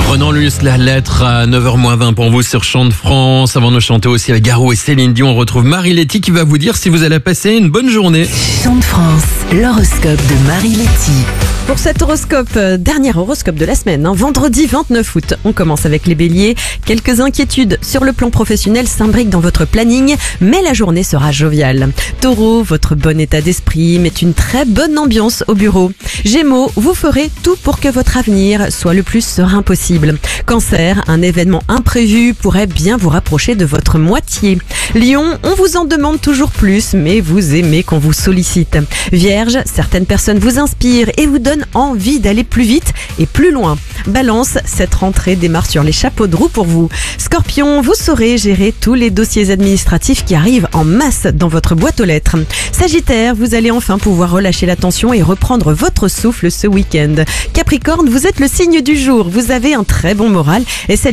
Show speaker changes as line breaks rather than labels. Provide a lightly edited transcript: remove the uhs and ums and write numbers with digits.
Renan Luce, la lettre à 9h-20 pour vous sur Chant de France. Avant de chanter aussi avec Garou et Céline Dion, on retrouve Marie-Letty qui va vous dire si vous allez passer une bonne journée.
Chant de France, l'horoscope de Marie-Letty.
Pour cet horoscope, dernier horoscope de la semaine, vendredi 29 août. On commence avec les béliers. Quelques inquiétudes sur le plan professionnel s'imbriquent dans votre planning, mais la journée sera joviale. Taureau, votre bon état d'esprit met une très bonne ambiance au bureau. Gémeaux, vous ferez tout pour que votre avenir soit le plus serein possible. Cancer, un événement imprévu pourrait bien vous rapprocher de votre moitié. Lion, on vous en demande toujours plus, mais vous aimez qu'on vous sollicite. Vierge, certaines personnes vous inspirent et vous donnent envie d'aller plus vite et plus loin. Balance, cette rentrée démarre sur les chapeaux de roue pour vous. Scorpion, vous saurez gérer tous les dossiers administratifs qui arrivent en masse dans votre boîte aux lettres. Sagittaire, vous allez enfin pouvoir relâcher la tension et reprendre votre souffle ce week-end. Capricorne, vous êtes le signe du jour, vous avez un très bon moral et